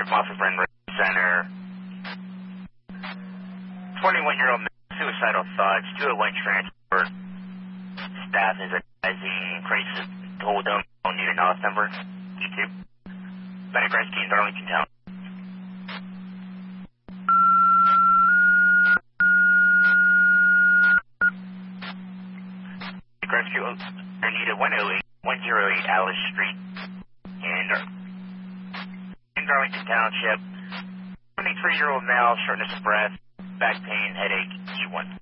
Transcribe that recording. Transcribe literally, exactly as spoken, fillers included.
Moffett Brand Center. twenty-one-year-old suicidal thoughts, two oh one transport. Staff is advising crisis told them don't need an off number. D two. Medic rescue in Darlington Town. Medic rescue Anita one oh eight, one oh eight Alice Street in, in Darlington Township. twenty-three-year-old male, shortness of breath, back pain, headache, Q one.